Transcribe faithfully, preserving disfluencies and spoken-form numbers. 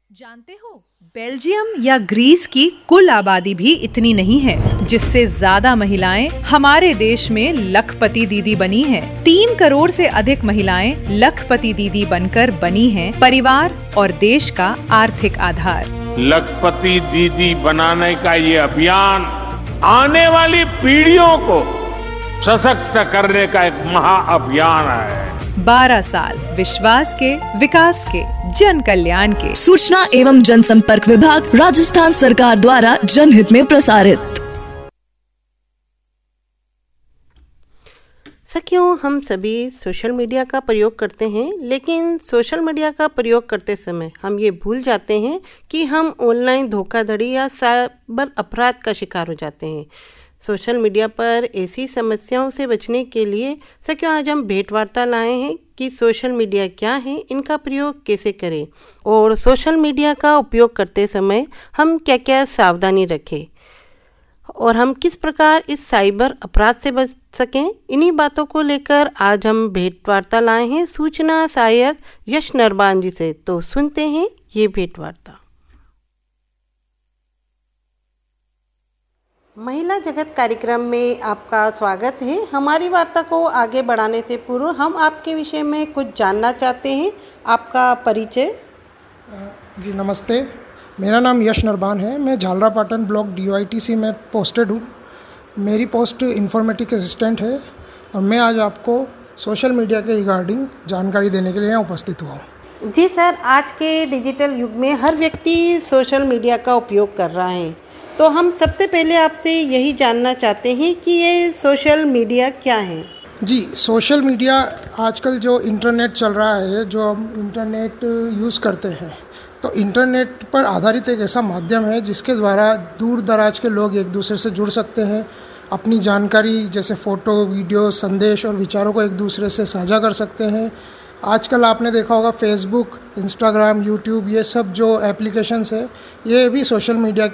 जानते हो, बेल्जियम या ग्रीस की कुल आबादी भी इतनी नहीं है, जिससे ज्यादा महिलाएं हमारे देश में लखपति दीदी बनी हैं। तीन करोड़ से अधिक महिलाएं लखपति दीदी बनकर बनी हैं परिवार और देश का आर्थिक आधार। लखपति दीदी बनाने का ये अभियान आने वाली पीढ़ियों को सशक्त करने का एक महाअभियान है। बारह साल विश्वास के, विकास के, जन कल्याण के। सूचना एवं जनसंपर्क विभाग, राजस्थान सरकार द्वारा जनहित में प्रसारित। सखियों, हम सभी सोशल मीडिया का प्रयोग करते हैं, लेकिन सोशल मीडिया का प्रयोग करते समय हम ये भूल जाते हैं कि हम ऑनलाइन धोखाधड़ी या साइबर अपराध का शिकार हो जाते हैं। सोशल मीडिया पर ऐसी समस्याओं से बचने के लिए सखियों आज हम भेंट वार्ता लाए हैं कि सोशल मीडिया क्या है, इनका प्रयोग कैसे करें और सोशल मीडिया का उपयोग करते समय हम क्या क्या सावधानी रखें और हम किस प्रकार इस साइबर अपराध से बच सकें। इन्हीं बातों को लेकर आज हम भेंट वार्ता लाए हैं सूचना सहायक यश नरबान जी से। तो सुनते हैं ये भेंट वार्ता। महिला जगत कार्यक्रम में आपका स्वागत है। हमारी वार्ता को आगे बढ़ाने से पूर्व हम आपके विषय में कुछ जानना चाहते हैं। आपका परिचय। जी नमस्ते, मेरा नाम यश नरबान है। मैं Jhalrapatan block D Y T C में पोस्टेड हूँ। मेरी पोस्ट इन्फॉर्मेटिक असिस्टेंट है और मैं आज आपको सोशल मीडिया के रिगार्डिंग जानकारी देने के लिए यहाँ उपस्थित हुआ हूँ। जी सर, आज के डिजिटल युग में हर व्यक्ति सोशल मीडिया का उपयोग कर रहा है, तो हम सबसे पहले आपसे यही जानना चाहते हैं कि ये सोशल मीडिया क्या है। जी, सोशल मीडिया आजकल जो इंटरनेट चल रहा है, जो हम इंटरनेट यूज़ करते हैं, तो इंटरनेट पर आधारित एक ऐसा माध्यम है जिसके द्वारा दूर दराज के लोग एक दूसरे से जुड़ सकते हैं, अपनी जानकारी जैसे फ़ोटो, वीडियो, संदेश और विचारों को एक दूसरे से साझा कर सकते हैं। आजकल आपने देखा होगा फेसबुक, इंस्टाग्राम, यूट्यूब, ये सब जो एप्लीकेशंस है, ये भी सोशल मीडिया